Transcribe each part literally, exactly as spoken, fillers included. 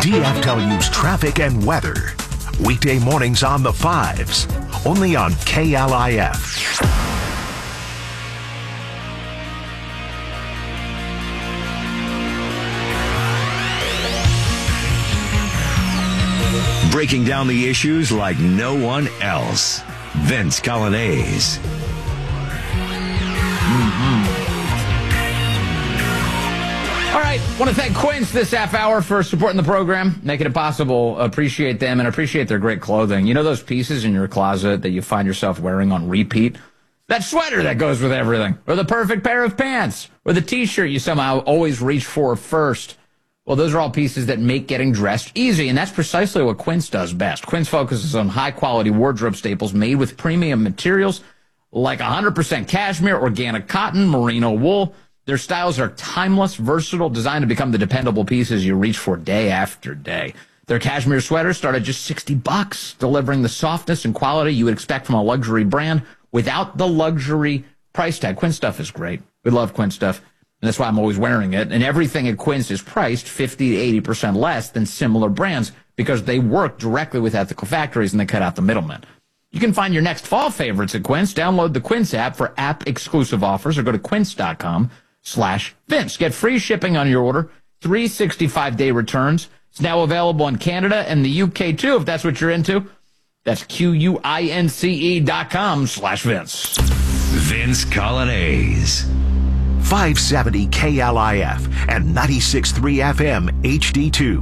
D F W's traffic and weather. Weekday mornings on the fives, only on K L I F. Breaking down the issues like no one else. Vince Coglianese. All right, want to thank Quince this half hour for supporting the program, making it possible. Appreciate them and appreciate their great clothing. You know those pieces in your closet that you find yourself wearing on repeat? That sweater that goes with everything, or the perfect pair of pants, or the T-shirt you somehow always reach for first. Well, those are all pieces that make getting dressed easy, and that's precisely what Quince does best. Quince focuses on high-quality wardrobe staples made with premium materials like one hundred percent cashmere, organic cotton, merino wool. Their styles are timeless, versatile, designed to become the dependable pieces you reach for day after day. Their cashmere sweaters start at just sixty bucks, delivering the softness and quality you would expect from a luxury brand without the luxury price tag. Quince stuff is great. We love Quince stuff. And that's why I'm always wearing it. And everything at Quince is priced fifty to eighty percent less than similar brands because they work directly with ethical factories and they cut out the middlemen. You can find your next fall favorites at Quince. Download the Quince app for app-exclusive offers or go to quince.com slash Vince. Get free shipping on your order, three hundred sixty-five day returns. It's now available in Canada and the U K, too, if that's what you're into. That's Q-U-I-N-C-E dot com slash Vince. Vince Coglianese. five seventy K L I F and ninety-six point three F M H D two.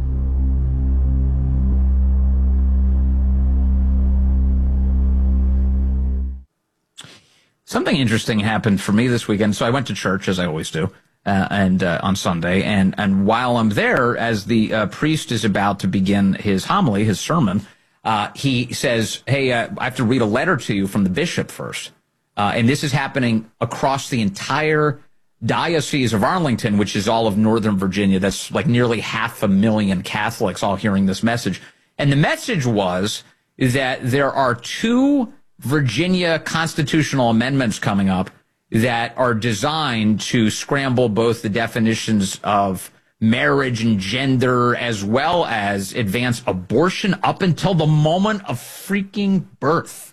Something interesting happened for me this weekend. So I went to church, as I always do, uh, and uh, on Sunday. And, and while I'm there, as the uh, priest is about to begin his homily, his sermon, uh, he says, hey, uh, I have to read a letter to you from the bishop first. Uh, and this is happening across the entire Diocese of Arlington, which is all of Northern Virginia. That's like nearly half a million Catholics all hearing this message. And the message was that there are two Virginia constitutional amendments coming up that are designed to scramble both the definitions of marriage and gender as well as advance abortion up until the moment of freaking birth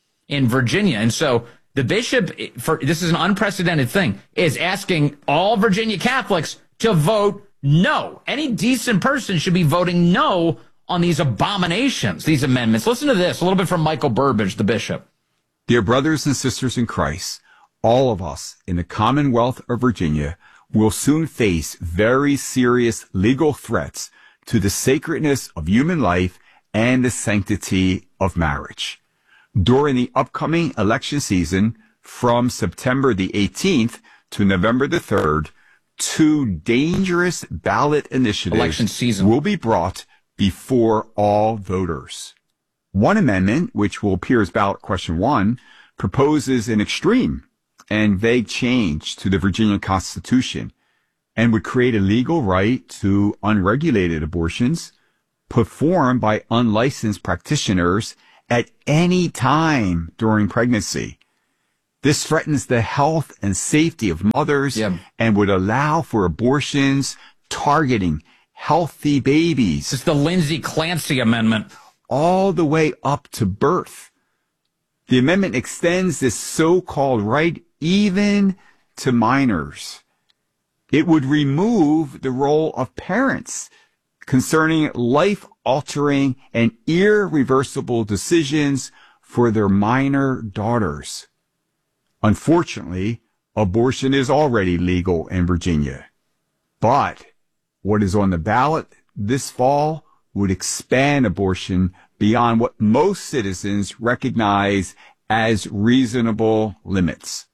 in Virginia. And so the bishop, for this is an unprecedented thing, is asking all Virginia Catholics to vote no. Any decent person should be voting no on these abominations, these amendments. Listen to this, a little bit from Michael Burbidge, the bishop. Dear brothers and sisters in Christ, all of us in the Commonwealth of Virginia will soon face very serious legal threats to the sacredness of human life and the sanctity of marriage. During the upcoming election season, from September the eighteenth to November the third, two dangerous ballot initiatives election season. will be brought before all voters. One amendment, which will appear as ballot question one, proposes an extreme and vague change to the Virginia Constitution and would create a legal right to unregulated abortions performed by unlicensed practitioners at any time during pregnancy. This threatens the health and safety of mothers yep. and would allow for abortions targeting healthy babies. It's the Lindsay Clancy Amendment. All the way up to birth. The amendment extends this so-called right even to minors. It would remove the role of parents concerning life-altering and irreversible decisions for their minor daughters. Unfortunately, abortion is already legal in Virginia. But what is on the ballot this fall would expand abortion beyond what most citizens recognize as reasonable limits.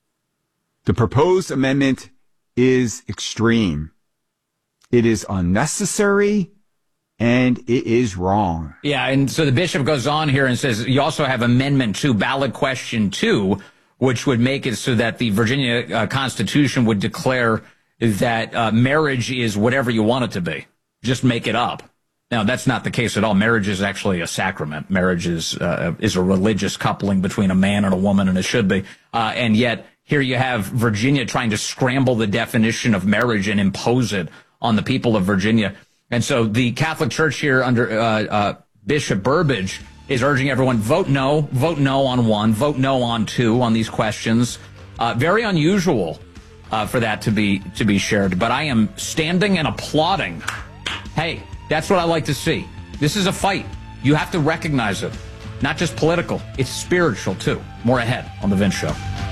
The proposed amendment is extreme. It is unnecessary, and it is wrong. Yeah, and so the bishop goes on here and says you also have Amendment two, ballot question two, which would make it so that the Virginia uh, Constitution would declare that uh, marriage is whatever you want it to be. Just make it up. Now, that's not the case at all. Marriage is actually a sacrament. Marriage is uh, is a religious coupling between a man and a woman, and it should be. Uh, and yet, here you have Virginia trying to scramble the definition of marriage and impose it on the people of Virginia. And so the Catholic Church here under uh, uh, Bishop Burbidge is urging everyone, vote no, vote no on one, vote no on two on these questions. Uh, very unusual uh, for that to be to be shared. But I am standing and applauding. Hey, that's what I like to see. This is a fight. You have to recognize it. Not just political, it's spiritual, too. More ahead on The Vince Show.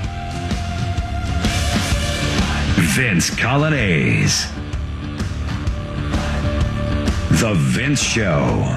Vince Coglianese. The Vince Show.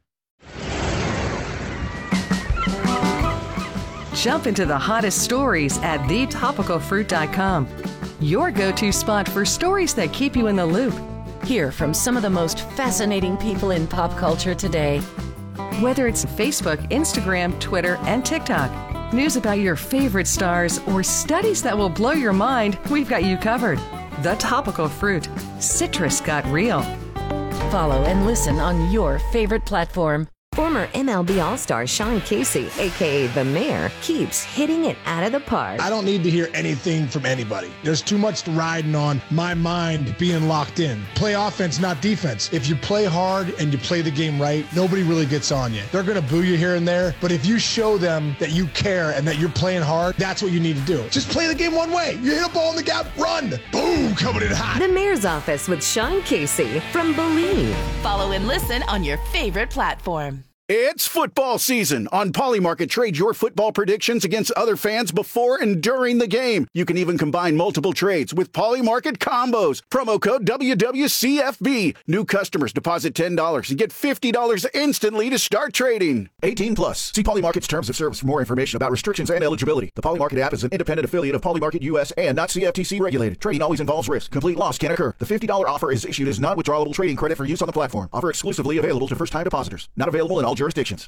Jump into the hottest stories at the topical fruit dot com. Your go-to spot for stories that keep you in the loop. Hear from some of the most fascinating people in pop culture today. Whether it's Facebook, Instagram, Twitter, and TikTok, news about your favorite stars, or studies that will blow your mind, we've got you covered. The Topical Fruit. Citrus got real. Follow and listen on your favorite platform. Former M L B All-Star Sean Casey, a k a. The Mayor, keeps hitting it out of the park. I don't need to hear anything from anybody. There's too much riding on my mind being locked in. Play offense, not defense. If you play hard and you play the game right, nobody really gets on you. They're going to boo you here and there, but if you show them that you care and that you're playing hard, that's what you need to do. Just play the game one way. You hit a ball in the gap, run. Boom, coming in hot. The Mayor's Office with Sean Casey from Believe. Follow and listen on your favorite platform. It's football season. On Polymarket, trade your football predictions against other fans before and during the game. You can even combine multiple trades with Polymarket combos. Promo code W W C F B. New customers deposit ten dollars and get fifty dollars instantly to start trading. eighteen plus. See Polymarket's terms of service for more information about restrictions and eligibility. The Polymarket app is an independent affiliate of Polymarket U S and not C F T C regulated. Trading always involves risk. Complete loss can occur. The fifty dollars offer is issued as non-withdrawable trading credit for use on the platform. Offer exclusively available to first-time depositors. Not available in all jurisdictions.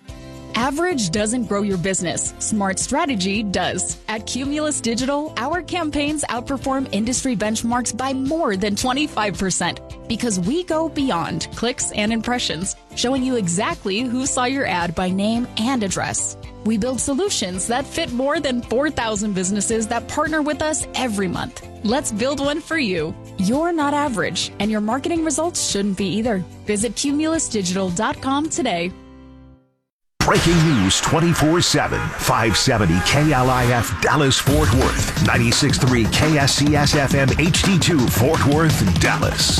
Average doesn't grow your business. Smart strategy does. At Cumulus Digital, our campaigns outperform industry benchmarks by more than twenty-five percent because we go beyond clicks and impressions, showing you exactly who saw your ad by name and address. We build solutions that fit more than four thousand businesses that partner with us every month. Let's build one for you. You're not average, and your marketing results shouldn't be either. Visit cumulus digital dot com today. Breaking news twenty-four seven, five seventy K L I F Dallas Fort Worth, ninety-six point three K S C S F M H D two Fort Worth, Dallas.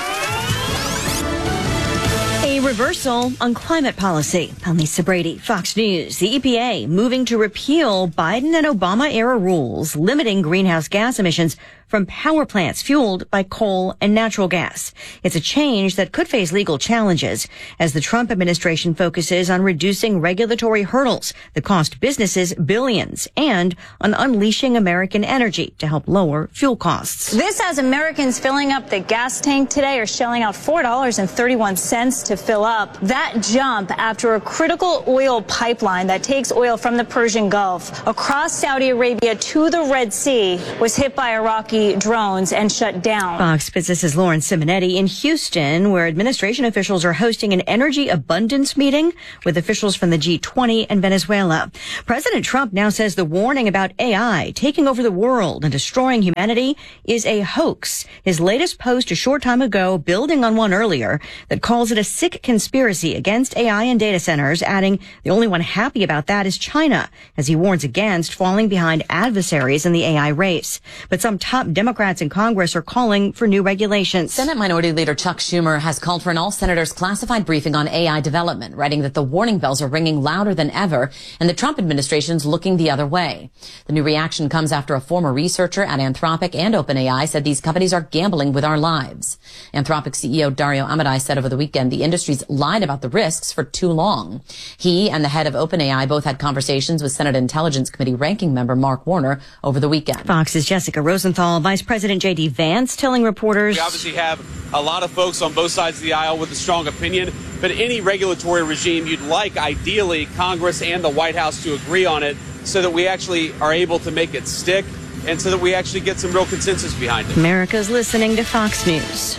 A reversal on climate policy. I'm Lisa Brady, Fox News. The E P A moving to repeal Biden and Obama era rules limiting greenhouse gas emissions from power plants fueled by coal and natural gas. It's a change that could face legal challenges as the Trump administration focuses on reducing regulatory hurdles that cost businesses billions and on unleashing American energy to help lower fuel costs. This has Americans filling up the gas tank today are shelling out four dollars and thirty-one cents to fill up. That jump after a critical oil pipeline that takes oil from the Persian Gulf across Saudi Arabia to the Red Sea was hit by Iraqi drones and shut down. Fox Business's Lauren Simonetti in Houston, where administration officials are hosting an energy abundance meeting with officials from the G twenty and Venezuela. President Trump now says the warning about A I taking over the world and destroying humanity is a hoax. His latest post a short time ago, building on one earlier, that calls it a sick conspiracy against A I and data centers, adding the only one happy about that is China, as he warns against falling behind adversaries in the A I race. But some top Democrats in Congress are calling for new regulations. Senate Minority Leader Chuck Schumer has called for an all-senators classified briefing on A I development, writing that the warning bells are ringing louder than ever and the Trump administration's looking the other way. The new reaction comes after a former researcher at Anthropic and OpenAI said these companies are gambling with our lives. Anthropic C E O Dario Amodei said over the weekend the industry's lied about the risks for too long. He and the head of OpenAI both had conversations with Senate Intelligence Committee ranking member Mark Warner over the weekend. Fox's Jessica Rosenthal, Vice President J D Vance telling reporters, we obviously have a lot of folks on both sides of the aisle with a strong opinion, but any regulatory regime you'd like, ideally, Congress and the White House to agree on it so that we actually are able to make it stick and so that we actually get some real consensus behind it. America's listening to Fox News.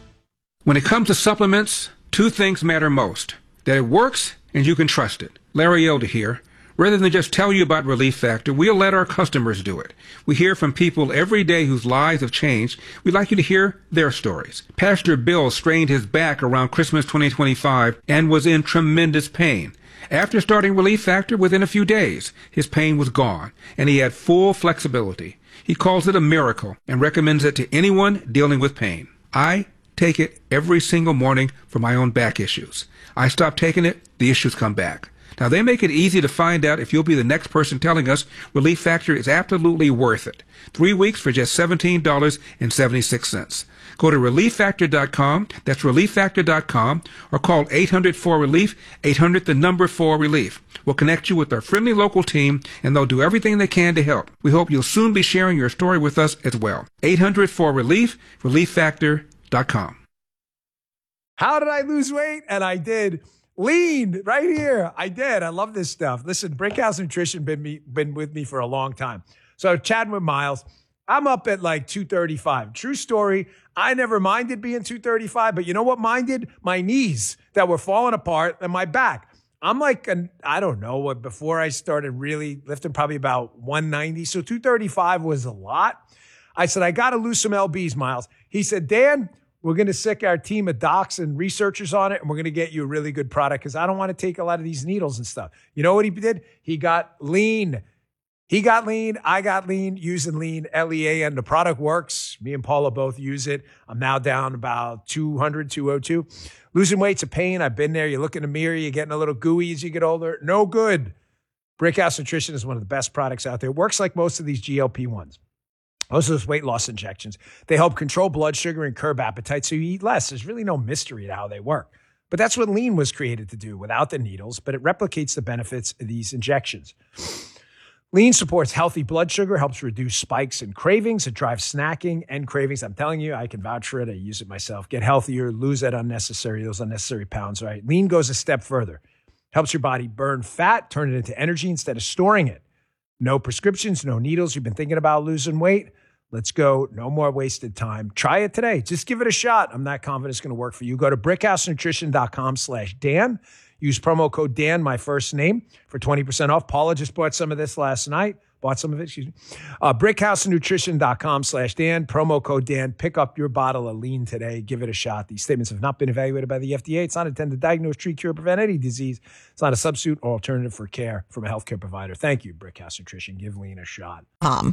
When it comes to supplements, two things matter most: that it works and you can trust it. Larry Elder here. Rather than just tell you about Relief Factor, we'll let our customers do it. We hear from people every day whose lives have changed. We'd like you to hear their stories. Pastor Bill strained his back around Christmas twenty twenty-five and was in tremendous pain. After starting Relief Factor, within a few days, his pain was gone, and he had full flexibility. He calls it a miracle and recommends it to anyone dealing with pain. I take it every single morning for my own back issues. I stop taking it, the issues come back. Now, they make it easy to find out if you'll be the next person telling us Relief Factor is absolutely worth it. Three weeks for just seventeen dollars and seventy-six cents. Go to relief factor dot com, that's relief factor dot com, or call eight hundred four relief, eight hundred the number four relief. We'll connect you with our friendly local team, and they'll do everything they can to help. We hope you'll soon be sharing your story with us as well. eight hundred four relief, relief factor dot com. How did I lose weight? And I did. Lean right here. I did. I love this stuff. Listen, Brickhouse Nutrition been me been with me for a long time. So chatting with Miles, I'm up at like two thirty-five. True story. I never minded being two thirty-five, but you know what minded? My knees that were falling apart and my back. I'm like, an, I don't know what, before I started really lifting, probably about one ninety. So two thirty-five was a lot. I said, I got to lose some L Bs, Miles. He said, Dan, we're going to sick our team of docs and researchers on it, and we're going to get you a really good product because I don't want to take a lot of these needles and stuff. You know what he did? He got lean. He got lean. I got lean using lean, L E A, and the product works. Me and Paula both use it. I'm now down about two hundred, two oh two. Losing weight's a pain. I've been there. You look in the mirror, you're getting a little gooey as you get older. No good. Brickhouse Nutrition is one of the best products out there. It works like most of these G L P ones. Most of those weight loss injections. They help control blood sugar and curb appetite so you eat less. There's really no mystery to how they work. But that's what lean was created to do without the needles, but it replicates the benefits of these injections. Lean supports healthy blood sugar, helps reduce spikes and cravings. It drives snacking and cravings. I'm telling you, I can vouch for it. I use it myself. Get healthier, lose that unnecessary, those unnecessary pounds, right? Lean goes a step further. Helps your body burn fat, turn it into energy instead of storing it. No prescriptions, no needles. You've been thinking about losing weight? Let's go. No more wasted time. Try it today. Just give it a shot. I'm not confident it's going to work for you. Go to brickhousenutrition.com slash Dan. Use promo code Dan, my first name, for twenty percent off. Paula just bought some of this last night. Bought some of it, excuse me. Uh, brickhousenutrition.com slash Dan. Promo code Dan. Pick up your bottle of lean today. Give it a shot. These statements have not been evaluated by the F D A. It's not intended to diagnose, treat, cure, prevent any disease. It's not a substitute or alternative for care from a healthcare provider. Thank you, Brickhouse Nutrition. Give lean a shot. Um.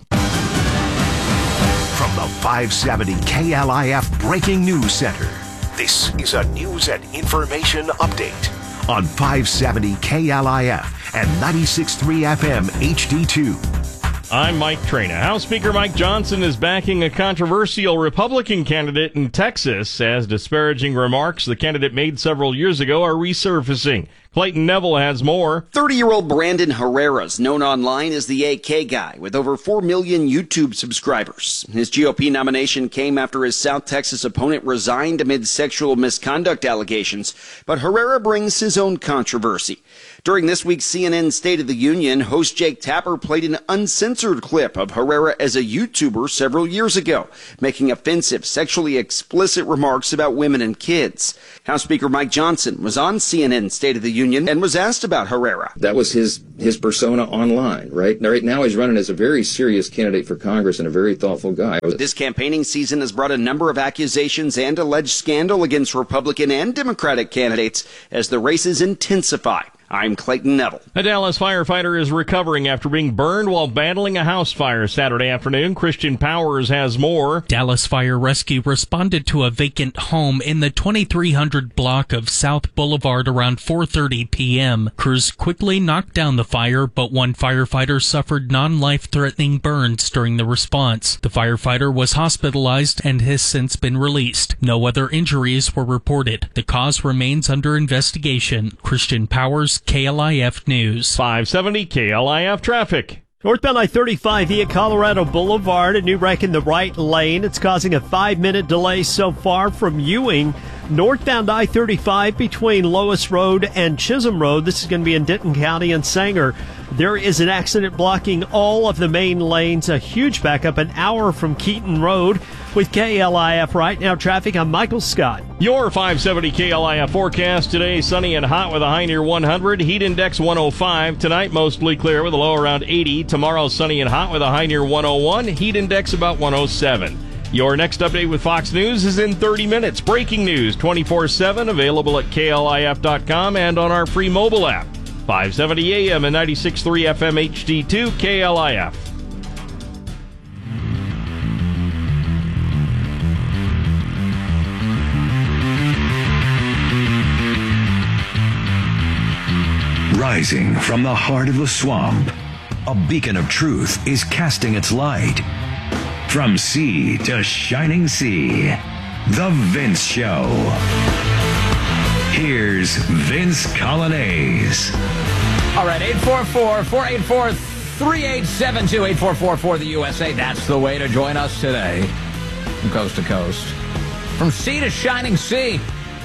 From the five seventy K L I F Breaking News Center, this is a news and information update on five seventy K L I F and ninety-six point three F M H D two. I'm Mike Traina. House Speaker Mike Johnson is backing a controversial Republican candidate in Texas as disparaging remarks the candidate made several years ago are resurfacing. Clayton Neville has more. thirty-year-old Brandon Herrera's known online as the A K guy with over four million YouTube subscribers. His G O P nomination came after his South Texas opponent resigned amid sexual misconduct allegations, but Herrera brings his own controversy. During this week's C N N State of the Union, host Jake Tapper played an uncensored clip of Herrera as a YouTuber several years ago, making offensive, sexually explicit remarks about women and kids. House Speaker Mike Johnson was on C N N State of the Union and was asked about Herrera. That was his his persona online, right? Right now he's running as a very serious candidate for Congress and a very thoughtful guy. This campaigning season has brought a number of accusations and alleged scandal against Republican and Democratic candidates as the races intensify. I'm Clayton Neville. A Dallas firefighter is recovering after being burned while battling a house fire Saturday afternoon. Christian Powers has more. Dallas Fire Rescue responded to a vacant home in the twenty-three hundred block of South Boulevard around four thirty p.m. Crews quickly knocked down the fire, but one firefighter suffered non-life-threatening burns during the response. The firefighter was hospitalized and has since been released. No other injuries were reported. The cause remains under investigation. Christian Powers, K L I F News. five seventy K L I F traffic. Northbound I thirty-five via Colorado Boulevard, a new wreck in the right lane. It's causing a five-minute delay so far from Ewing. Northbound I thirty-five between Lois Road and Chisholm Road. This is going to be in Denton County and Sanger. There is an accident blocking all of the main lanes. A huge backup an hour from Keaton Road. With K L I F right now traffic, I'm Michael Scott. Your five seventy K L I F forecast today, sunny and hot with a high near one hundred. Heat index one oh five. Tonight, mostly clear with a low around eighty. Tomorrow, sunny and hot with a high near one oh one. Heat index about one oh seven. Your next update with Fox News is in thirty minutes. Breaking news twenty-four seven, available at K L I F dot com and on our free mobile app. five seventy A M and ninety-six point three F M H D two, K L I F. Rising from the heart of the swamp, a beacon of truth is casting its light. From sea to shining sea, The Vince Show. Here's Vince Colonnese. All right, eight four four, four eight four, three eight seven two, eight four four for the U S A. That's the way to join us today from coast to coast. From sea to shining sea.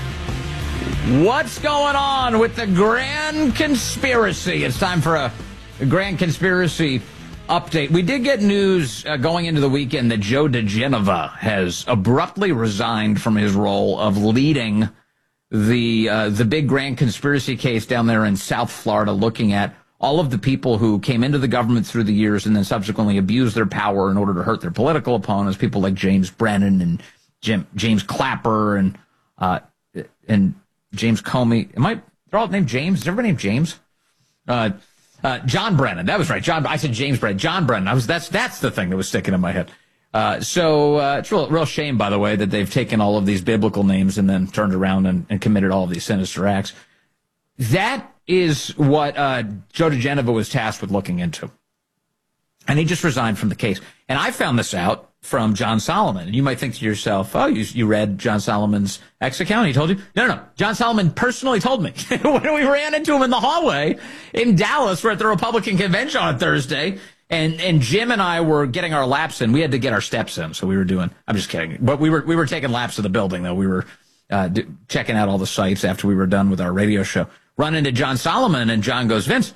What's going on with the grand conspiracy? It's time for a, a grand conspiracy update. We did get news uh, going into the weekend that Joe diGenova has abruptly resigned from his role of leading the uh, the big grand conspiracy case down there in South Florida, looking at all of the people who came into the government through the years and then subsequently abused their power in order to hurt their political opponents, people like James Brennan and Jim, James Clapper and uh, and James Comey. Am I? They're all named James. Is everybody named James? Uh, uh, John Brennan. That was right. John. I said James Brennan. John Brennan. I was. That's that's the thing that was sticking in my head. Uh, so uh, it's real, real shame, by the way, that they've taken all of these biblical names and then turned around and, and committed all of these sinister acts. That is what uh, Joe diGenova was tasked with looking into, and he just resigned from the case. And I found this out from John Solomon. And you might think to yourself, oh, you, you read John Solomon's X account? He told you? No, no, no. John Solomon personally told me. When we ran into him in the hallway in Dallas, we're at the Republican convention on Thursday, and, and Jim and I were getting our laps in. We had to get our steps in, so we were doing, I'm just kidding. But we were, we were taking laps of the building, though. We were uh, d- checking out all the sites after we were done with our radio show. Run into John Solomon, and John goes, Vince,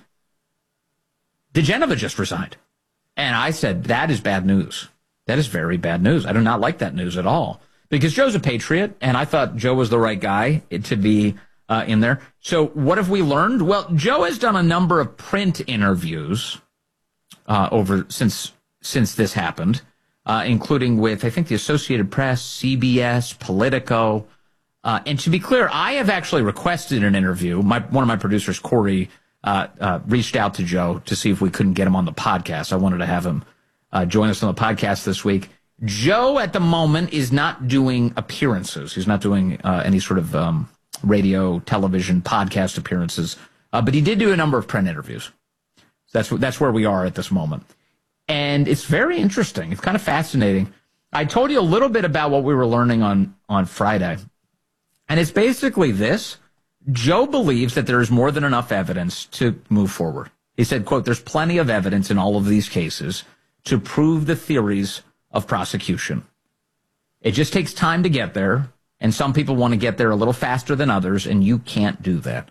diGenova just resigned. And I said, that is bad news. That is very bad news. I do not like that news at all, because Joe's a patriot, and I thought Joe was the right guy to be uh, in there. So what have we learned? Well, Joe has done a number of print interviews uh, over since since this happened, uh, including with, I think, the Associated Press, C B S, Politico. Uh, and to be clear, I have actually requested an interview. My, one of my producers, Corey, uh, uh, reached out to Joe to see if we couldn't get him on the podcast. I wanted to have him Uh, join us on the podcast this week. Joe, at the moment, is not doing appearances. He's not doing uh, any sort of um, radio, television, podcast appearances. Uh, but he did do a number of print interviews. That's that's where we are at this moment. And it's very interesting. It's kind of fascinating. I told you a little bit about what we were learning on, on Friday. And it's basically this. Joe believes that there is more than enough evidence to move forward. He said, quote, there's plenty of evidence in all of these cases to prove the theories of prosecution. It just takes time to get there, and some people want to get there a little faster than others, and you can't do that.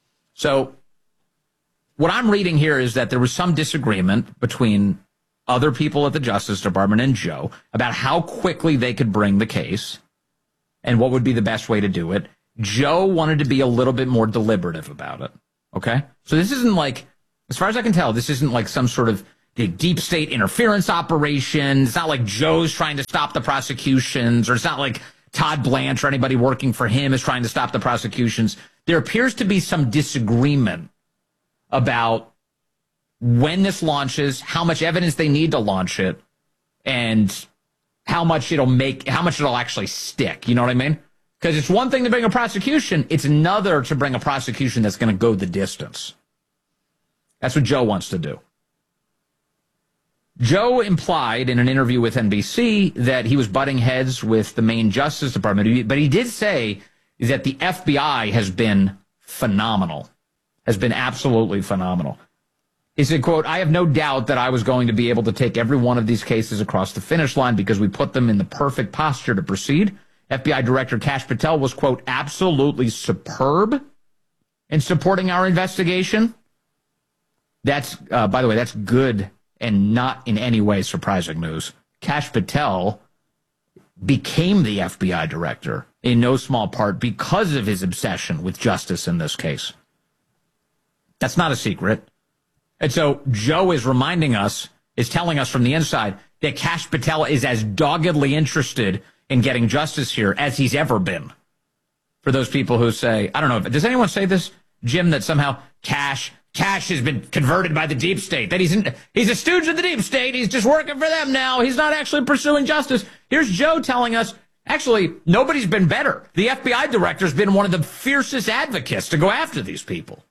So what I'm reading here is that there was some disagreement between other people at the Justice Department and Joe about how quickly they could bring the case and what would be the best way to do it. Joe wanted to be a little bit more deliberative about it, okay? So this isn't like, as far as I can tell, this isn't like some sort of the deep state interference operation. It's not like Joe's trying to stop the prosecutions, or it's not like Todd Blanche or anybody working for him is trying to stop the prosecutions. There appears to be some disagreement about when this launches, how much evidence they need to launch it, and how much it'll make, how much it'll actually stick. You know what I mean? Because it's one thing to bring a prosecution. It's another to bring a prosecution that's going to go the distance. That's what Joe wants to do. Joe implied in an interview with N B C that he was butting heads with the Maine Justice Department, but he did say that the F B I has been phenomenal, has been absolutely phenomenal. He said, quote, I have no doubt that I was going to be able to take every one of these cases across the finish line because we put them in the perfect posture to proceed. F B I Director Kash Patel was, quote, absolutely superb in supporting our investigation. That's, uh, by the way, that's good and not in any way surprising news. Kash Patel became the F B I director in no small part because of his obsession with justice in this case. That's not a secret. And so Joe is reminding us, is telling us from the inside, that Kash Patel is as doggedly interested in getting justice here as he's ever been. For those people who say, I don't know, does anyone say this, Jim, that somehow Kash, Kash has been converted by the deep state, that he's in, he's a stooge of the deep state, he's just working for them now, he's not actually pursuing justice. Here's Joe telling us, actually, nobody's been better. The F B I director's been one of the fiercest advocates to go after these people.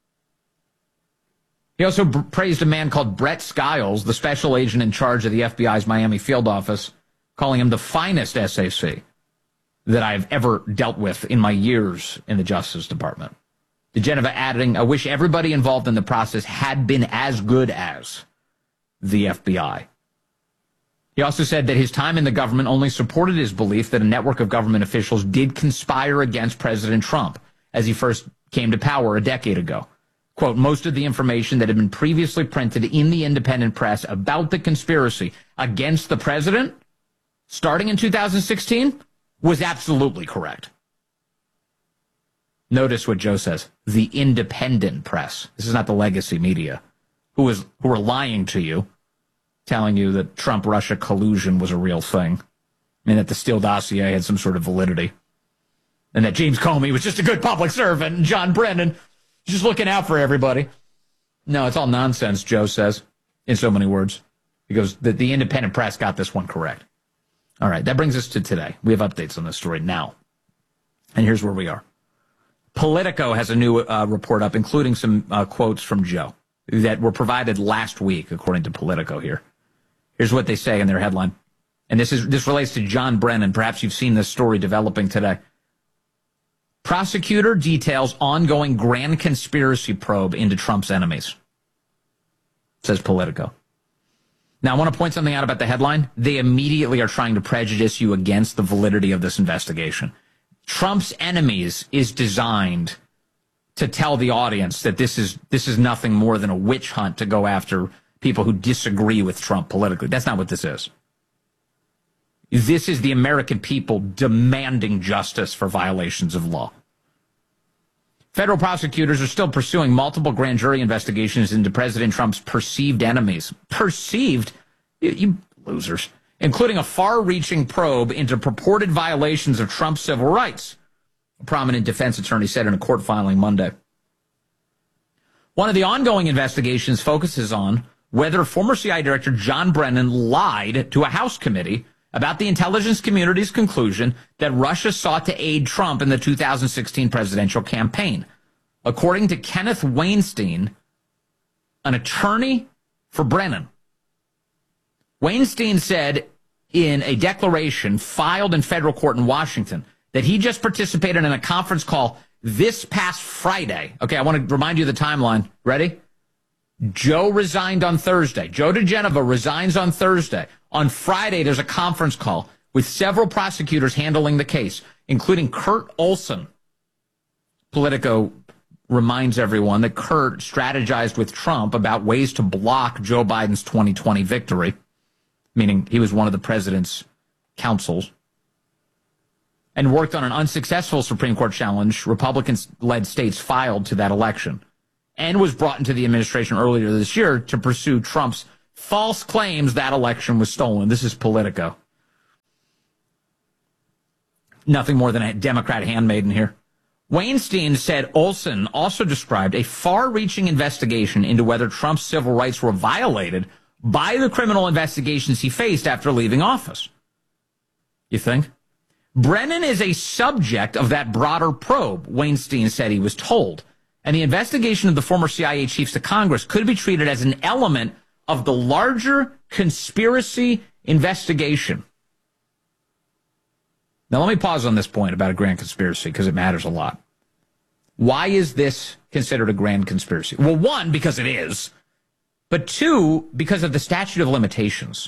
He also b- praised a man called Brett Skiles, the special agent in charge of the F B I's Miami field office, calling him the finest S A C that I've ever dealt with in my years in the Justice Department. DeGeneva adding, I wish everybody involved in the process had been as good as the F B I. He also said that his time in the government only supported his belief that a network of government officials did conspire against President Trump as he first came to power a decade ago. Quote, most of the information that had been previously printed in the independent press about the conspiracy against the president, starting in two thousand sixteen, was absolutely correct. Notice what Joe says, the independent press. This is not the legacy media, who is who are lying to you, telling you that Trump-Russia collusion was a real thing, and that the Steele dossier had some sort of validity, and that James Comey was just a good public servant, and John Brennan just looking out for everybody. No, it's all nonsense, Joe says, in so many words. He goes, the, the independent press got this one correct. All right, that brings us to today. We have updates on this story now. And here's where we are. Politico has a new uh, report up, including some uh, quotes from Joe that were provided last week, according to Politico here. Here's what they say in their headline. And this is this relates to John Brennan. Perhaps you've seen this story developing today. Prosecutor details ongoing grand conspiracy probe into Trump's enemies, says Politico. Now, I want to point something out about the headline. They immediately are trying to prejudice you against the validity of this investigation. Trump's enemies is designed to tell the audience that this is this is nothing more than a witch hunt to go after people who disagree with Trump politically. That's not what this is. This is the American people demanding justice for violations of law. Federal prosecutors are still pursuing multiple grand jury investigations into President Trump's perceived enemies. Perceived? You, you losers. Including a far-reaching probe into purported violations of Trump's civil rights, a prominent defense attorney said in a court filing Monday. One of the ongoing investigations focuses on whether former C I A Director John Brennan lied to a House committee about the intelligence community's conclusion that Russia sought to aid Trump in the two thousand sixteen presidential campaign. According to Kenneth Weinstein, an attorney for Brennan, Weinstein said in a declaration filed in federal court in Washington that he just participated in a conference call this past Friday. Okay, I want to remind you of the timeline. Ready? Joe resigned on Thursday. Joe DeGeneva resigns on Thursday. On Friday, there's a conference call with several prosecutors handling the case, including Kurt Olson. Politico reminds everyone that Kurt strategized with Trump about ways to block Joe Biden's twenty twenty victory, meaning he was one of the president's counsels, and worked on an unsuccessful Supreme Court challenge Republican-led states filed to that election, and was brought into the administration earlier this year to pursue Trump's false claims that election was stolen. This is Politico. Nothing more than a Democrat handmaiden here. Weinstein said Olson also described a far-reaching investigation into whether Trump's civil rights were violated by the criminal investigations he faced after leaving office. You think? Brennan is a subject of that broader probe, Weinstein said he was told. And the investigation of the former C I A chiefs to Congress could be treated as an element of the larger conspiracy investigation. Now, let me pause on this point about a grand conspiracy because it matters a lot. Why is this considered a grand conspiracy? Well, one, because it is. But two, because of the statute of limitations.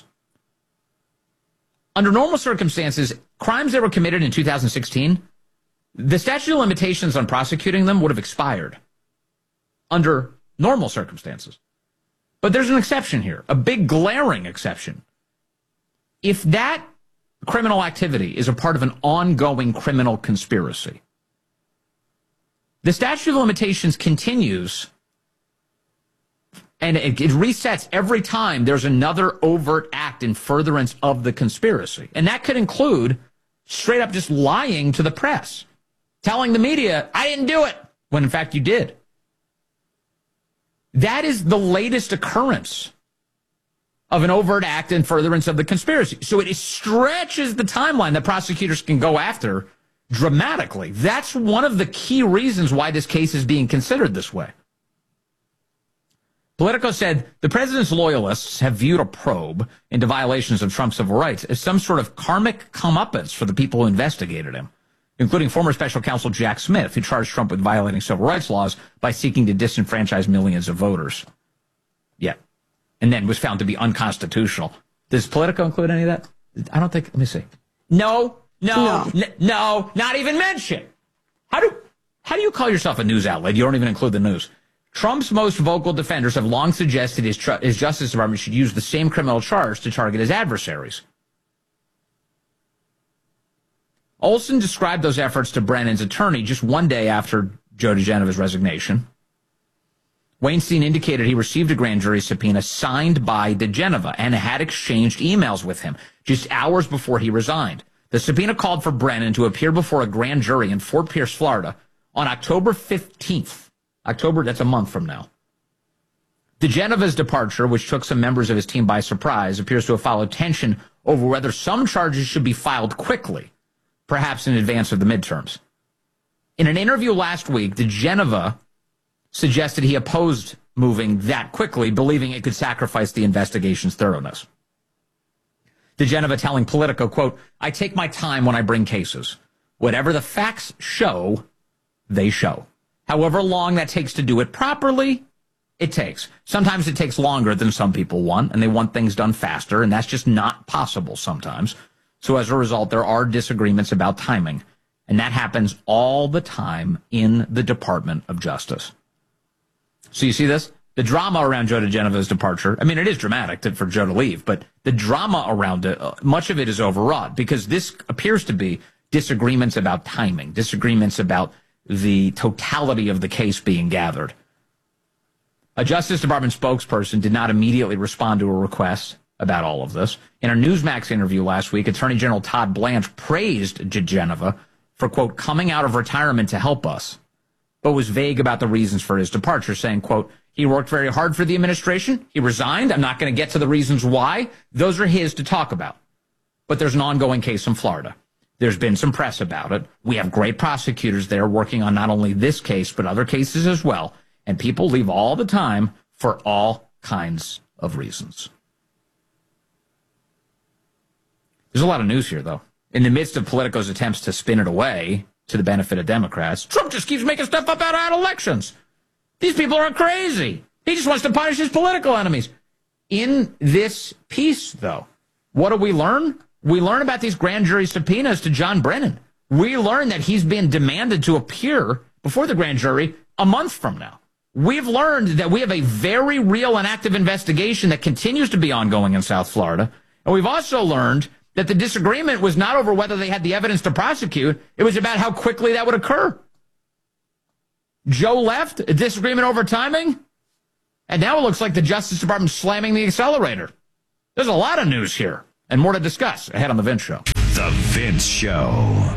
Under normal circumstances, crimes that were committed in two thousand sixteen, the statute of limitations on prosecuting them would have expired under normal circumstances. But there's an exception here, a big glaring exception. If that criminal activity is a part of an ongoing criminal conspiracy. The statute of limitations continues, and it, it resets every time there's another overt act in furtherance of the conspiracy. And that could include straight up just lying to the press, telling the media, I didn't do it, when in fact you did. That is the latest occurrence of an overt act in furtherance of the conspiracy. So it stretches the timeline that prosecutors can go after dramatically. That's one of the key reasons why this case is being considered this way. Politico said the president's loyalists have viewed a probe into violations of Trump's civil rights as some sort of karmic comeuppance for the people who investigated him, including former special counsel Jack Smith, who charged Trump with violating civil rights laws by seeking to disenfranchise millions of voters. Yeah. And then was found to be unconstitutional. Does Politico include any of that? I don't think. Let me see. No, no, no, n- no not even mention. How do how do you call yourself a news outlet? You don't even include the news. Trump's most vocal defenders have long suggested his, tr- his Justice Department should use the same criminal charge to target his adversaries. Olson described those efforts to Brennan's attorney just one day after Joe DeGenevi's resignation. Weinstein indicated he received a grand jury subpoena signed by DeGeneva and had exchanged emails with him just hours before he resigned. The subpoena called for Brennan to appear before a grand jury in Fort Pierce, Florida on October fifteenth. October, that's a month from now. DeGeneva's departure, which took some members of his team by surprise, appears to have followed tension over whether some charges should be filed quickly, perhaps in advance of the midterms. In an interview last week, DeGeneva suggested he opposed moving that quickly, believing it could sacrifice the investigation's thoroughness. DeGeneva telling Politico, quote, I take my time when I bring cases. Whatever the facts show, they show. However long that takes to do it properly, it takes. Sometimes it takes longer than some people want, and they want things done faster, and that's just not possible sometimes. So as a result, there are disagreements about timing, and that happens all the time in the Department of Justice. So you see this? The drama around Joe DeGeneva's departure, I mean, it is dramatic to, for Joe to leave, but the drama around it, uh, much of it is overwrought because this appears to be disagreements about timing, disagreements about the totality of the case being gathered. A Justice Department spokesperson did not immediately respond to a request about all of this. In a Newsmax interview last week, Attorney General Todd Blanche praised DeGeneva for, quote, coming out of retirement to help us, but was vague about the reasons for his departure, saying, quote, he worked very hard for the administration. He resigned. I'm not going to get to the reasons why. Those are his to talk about. But there's an ongoing case in Florida. There's been some press about it. We have great prosecutors there working on not only this case, but other cases as well. And people leave all the time for all kinds of reasons. There's a lot of news here, though. In the midst of Politico's attempts to spin it away to the benefit of Democrats, Trump just keeps making stuff up out of elections. These people are crazy. He just wants to punish his political enemies. In this piece, though, what do we learn? We learn about these grand jury subpoenas to John Brennan. We learn that he's been demanded to appear before the grand jury a month from now. We've learned that we have a very real and active investigation that continues to be ongoing in South Florida. And we've also learned that the disagreement was not over whether they had the evidence to prosecute. It was about how quickly that would occur. Joe left, a disagreement over timing, and now it looks like the Justice Department's slamming the accelerator. There's a lot of news here, and more to discuss ahead on The Vince Show. The Vince Show.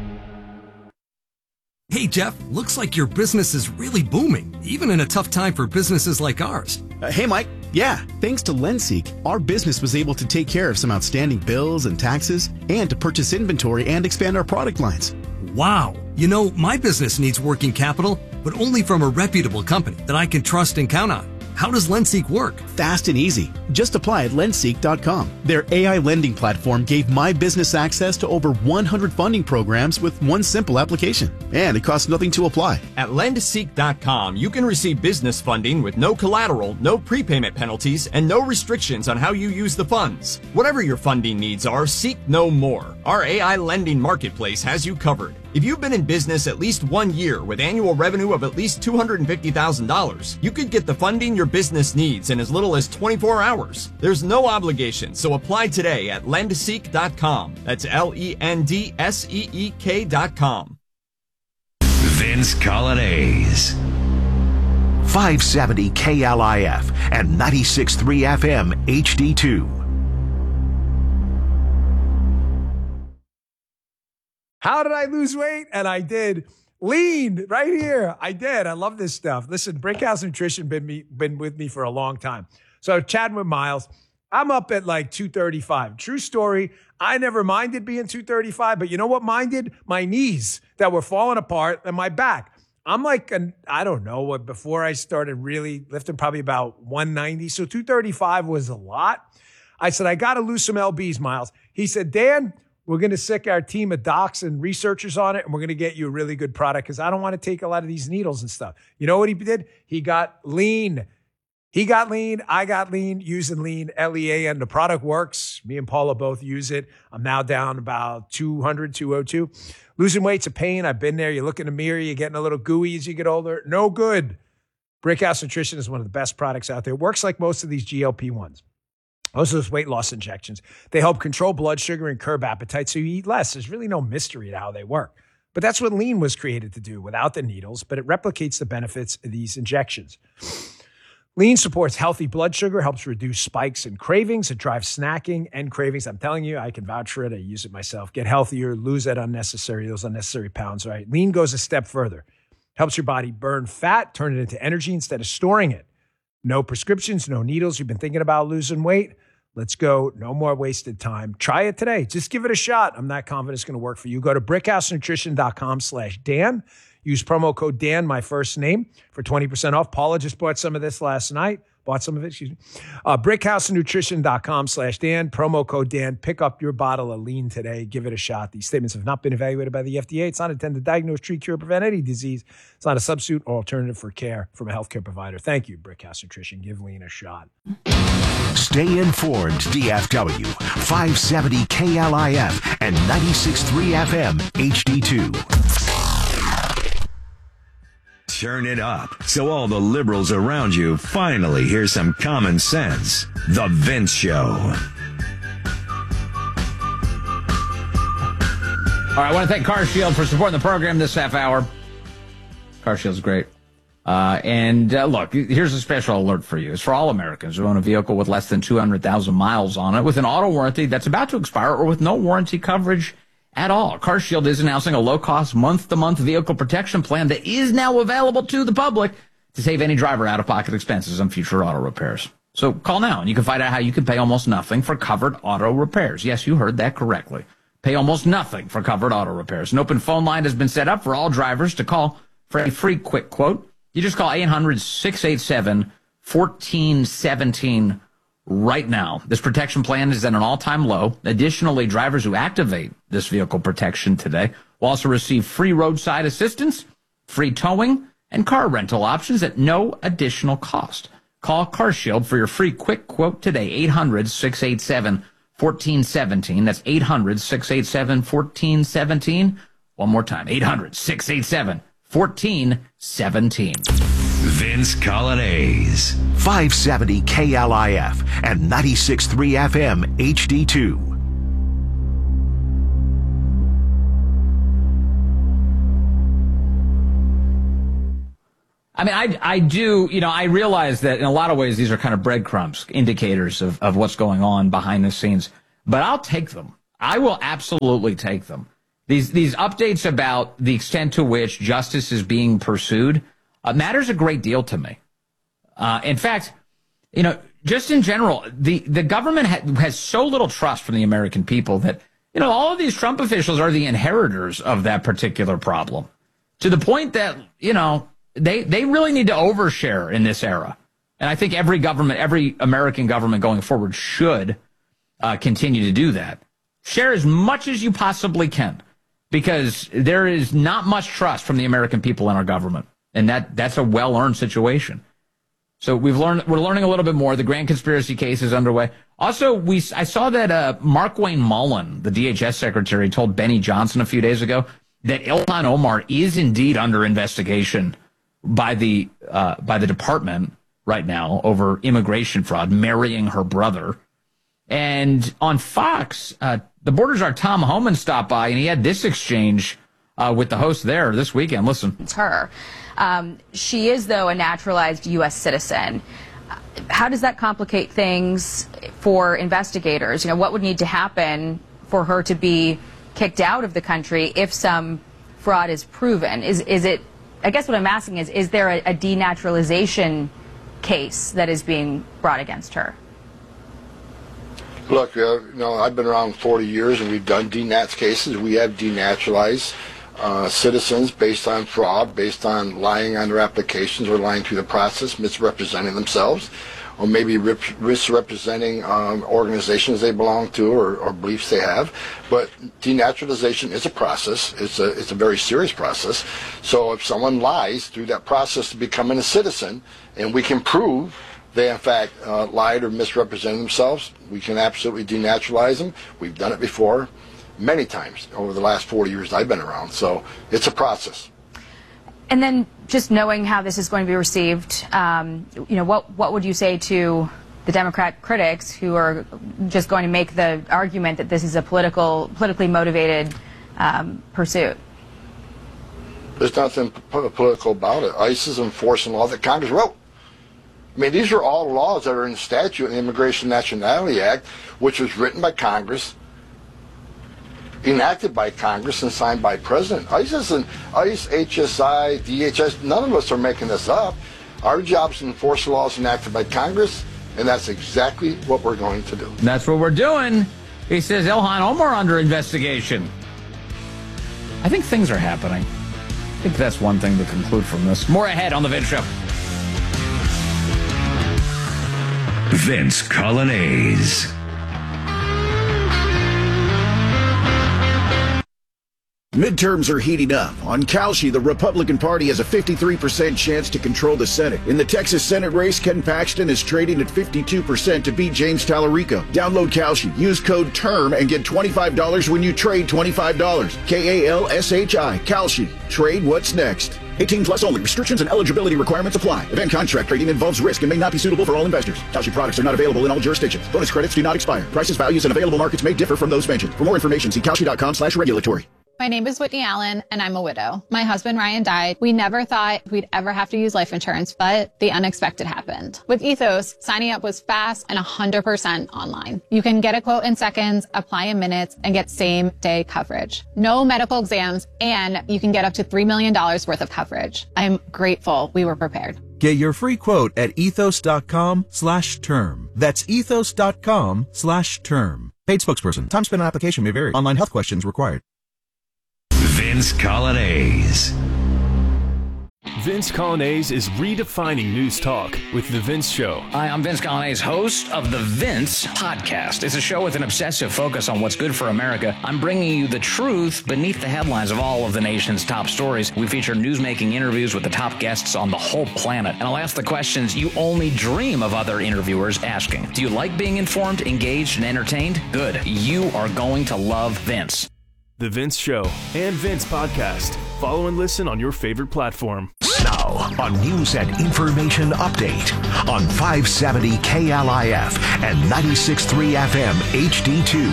Hey, Jeff, looks like your business is really booming, even in a tough time for businesses like ours. Uh, hey, Mike. Yeah, thanks to LendSeek, our business was able to take care of some outstanding bills and taxes and to purchase inventory and expand our product lines. Wow. You know, my business needs working capital, but only from a reputable company that I can trust and count on. How does LendSeek work? Fast and easy. Just apply at lendseek dot com. Their A I lending platform gave my business access to over one hundred funding programs with one simple application. And it costs nothing to apply. At lendseek dot com, you can receive business funding with no collateral, no prepayment penalties, and no restrictions on how you use the funds. Whatever your funding needs are, seek no more. Our A I lending marketplace has you covered. If you've been in business at least one year with annual revenue of at least two hundred fifty thousand dollars, you could get the funding your business needs in as little as twenty-four hours. There's no obligation, so apply today at lendseek dot com. That's L E N D S E E K dot com. Vince Colonnese. five seventy K L I F and ninety-six point three F M H D two. How did I lose weight? And I did. Lean right here. I did. I love this stuff. Listen, Brickhouse Nutrition been me, been with me for a long time. So chatting with Miles, I'm up at like two thirty-five. True story. I never minded being two thirty-five, but you know what minded? My knees that were falling apart and my back. I'm like, an, I don't know what, before I started really lifting, probably about one ninety. So two thirty-five was a lot. I said, I got to lose some L Bs, Miles. He said, Dan, we're going to sick our team of docs and researchers on it, and we're going to get you a really good product because I don't want to take a lot of these needles and stuff. You know what he did? He got lean. He got lean. I got lean using lean, L E A N. The product works. Me and Paula both use it. I'm now down about two hundred, two oh two. Losing weight's a pain. I've been there. You look in the mirror, you're getting a little gooey as you get older. No good. Brickhouse Nutrition is one of the best products out there. It works like most of these G L P ones. Most of those weight loss injections. They help control blood sugar and curb appetite so you eat less. There's really no mystery to how they work. But that's what lean was created to do without the needles, but it replicates the benefits of these injections. Lean supports healthy blood sugar, helps reduce spikes and cravings. It drives snacking and cravings. I'm telling you, I can vouch for it. I use it myself. Get healthier, lose that unnecessary, those unnecessary pounds, right? Lean goes a step further. Helps your body burn fat, turn it into energy instead of storing it. No prescriptions, no needles. You've been thinking about losing weight? Let's go. No more wasted time. Try it today. Just give it a shot. I'm not confident it's going to work for you. Go to brickhousenutrition.com slash Dan. Use promo code Dan, my first name, for twenty percent off. Paula just bought some of this last night. Bought some of it, excuse me. Uh, brickhousenutrition.com slash Dan. Promo code Dan. Pick up your bottle of lean today. Give it a shot. These statements have not been evaluated by the F D A. It's not intended to diagnose, treat, cure, prevent any disease. It's not a substitute or alternative for care from a healthcare provider. Thank you, Brickhouse Nutrition. Give lean a shot. Stay informed, D F W. five seventy K L I F and ninety-six point three F M H D two. Turn it up so all the liberals around you finally hear some common sense. The Vince Show. All right, I want to thank CarShield for supporting the program this half hour. CarShield's great. Uh, and uh, look, here's a special alert for you. It's for all Americans who own a vehicle with less than two hundred thousand miles on it, with an auto warranty that's about to expire, or with no warranty coverage at all. CarShield is announcing a low-cost month-to-month vehicle protection plan that is now available to the public to save any driver out-of-pocket expenses on future auto repairs. So call now, and you can find out how you can pay almost nothing for covered auto repairs. Yes, you heard that correctly. Pay almost nothing for covered auto repairs. An open phone line has been set up for all drivers to call for a free quick quote. You just call eight hundred, six eight seven, one four one seven right now. This protection plan is at an all-time low. Additionally, drivers who activate this vehicle protection today will also receive free roadside assistance, free towing, and car rental options at no additional cost. Call CarShield for your free quick quote today, eight hundred, six eight seven, one four one seven. That's eight hundred, six eight seven, one four one seven. One more time, eight hundred, six eight seven, one four one seven. Vince Colonnese. five seventy K L I F and ninety-six point three F M H D two. I mean, I, I do, you know, I realize that in a lot of ways these are kind of breadcrumbs, indicators of, of what's going on behind the scenes. But I'll take them. I will absolutely take them. These these updates about the extent to which justice is being pursued uh, matters a great deal to me. Uh, in fact, you know, just in general, the, the government ha- has so little trust from the American people that, you know, all of these Trump officials are the inheritors of that particular problem, to the point that, you know, they, they really need to overshare in this era. And I think every government, every American government going forward should uh, continue to do that. Share as much as you possibly can, because there is not much trust from the American people in our government. And that, that's a well-earned situation. So we've learned, we're learning a little bit more. The grand conspiracy case is underway. Also, we, I saw that uh, Markwayne Mullin, the D H S secretary, told Benny Johnson a few days ago that Ilhan Omar is indeed under investigation by the uh, by the department right now over immigration fraud, marrying her brother. And on Fox, uh, the Border Czar Tom Homan stopped by, and he had this exchange uh, with the host there this weekend. Listen. It's her. Um, she is, though, a naturalized U S citizen. How does that complicate things for investigators? You know, what would need to happen for her to be kicked out of the country if some fraud is proven? Is is it, I guess what I'm asking is, is there a, a denaturalization case that is being brought against her? Look, uh, you know, I've been around forty years, and we've done denats cases. We have denaturalized uh, citizens based on fraud, based on lying on their applications or lying through the process, misrepresenting themselves, or maybe rip, misrepresenting um, organizations they belong to or, or beliefs they have. But denaturalization is a process. It's a, it's a very serious process. So if someone lies through that process to becoming a citizen, and we can prove they, in fact, uh, lied or misrepresented themselves, we can absolutely denaturalize them. We've done it before many times over the last forty years I've been around. So it's a process. And then just knowing how this is going to be received, um, you know, what, what would you say to the Democrat critics who are just going to make the argument that this is a political, politically motivated um, pursuit? There's nothing p- political about it. ICE is enforcing law that Congress wrote. I mean, these are all laws that are in statute in the Immigration Nationality Act, which was written by Congress, enacted by Congress, and signed by President. ICE isn't, ICE, H S I, D H S, none of us are making this up. Our job is to enforce the laws enacted by Congress, and that's exactly what we're going to do. That's what we're doing. He says Ilhan Omar under investigation. I think things are happening. I think that's one thing to conclude from this. More ahead on The Vince Show. Vince Colonnese. Midterms are heating up. On Kalshi, the Republican Party has a fifty-three percent chance to control the Senate. In the Texas Senate race, Ken Paxton is trading at fifty-two percent to beat James Tallarico. Download Kalshi, use code TERM, and get twenty-five dollars when you trade twenty-five dollars. K A L S H I, Kalshi. Trade what's next. eighteen plus only. Restrictions and eligibility requirements apply. Event contract trading involves risk and may not be suitable for all investors. Kalshi products are not available in all jurisdictions. Bonus credits do not expire. Prices, values, and available markets may differ from those mentioned. For more information, see Kalshi.com slash regulatory. My name is Whitney Allen, and I'm a widow. My husband, Ryan, died. We never thought we'd ever have to use life insurance, but the unexpected happened. With Ethos, signing up was fast and one hundred percent online. You can get a quote in seconds, apply in minutes, and get same-day coverage. No medical exams, and you can get up to three million dollars worth of coverage. I'm grateful we were prepared. Get your free quote at ethos.com slash term. That's ethos.com slash term. Paid spokesperson. Time spent on application may vary. Online health questions required. Vince Colonnese. Vince Colonnese is redefining news talk with The Vince Show. Hi, I'm Vince Colonnese, host of The Vince Podcast. It's a show with an obsessive focus on what's good for America. I'm bringing you the truth beneath the headlines of all of the nation's top stories. We feature newsmaking interviews with the top guests on the whole planet. And I'll ask the questions you only dream of other interviewers asking. Do you like being informed, engaged, and entertained? Good. You are going to love Vince. The Vince Show and Vince Podcast. Follow and listen on your favorite platform. Now on News and Information Update on five seventy K L I F and ninety-six point three F M H D two.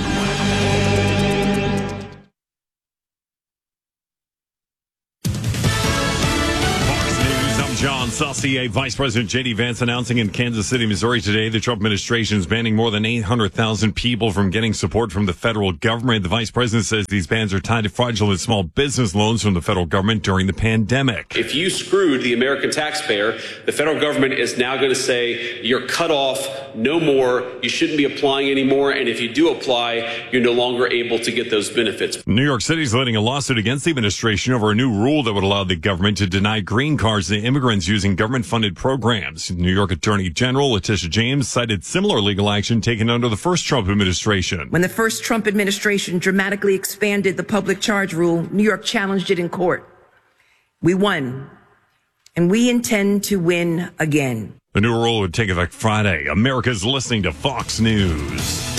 John Saucier, Vice President J D Vance announcing in Kansas City, Missouri today the Trump administration is banning more than eight hundred thousand people from getting support from the federal government. The Vice President says these bans are tied to fraudulent small business loans from the federal government during the pandemic. If you screwed the American taxpayer, the federal government is now going to say you're cut off, no more, you shouldn't be applying anymore, and if you do apply, you're no longer able to get those benefits. New York City is leading a lawsuit against the administration over a new rule that would allow the government to deny green cards to immigrants using government-funded programs. New York Attorney General Letitia James cited similar legal action taken under the first Trump administration. When the first Trump administration dramatically expanded the public charge rule, New York challenged it in court. We won, and we intend to win again. The new rule would take effect Friday. America's listening to Fox News.